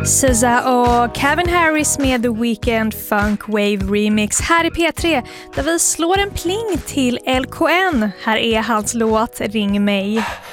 SZA och Calvin Harris med The Weeknd Funk Wave Remix här i P3 där vi slår en pling till LKN. Här är hans låt Ring mig.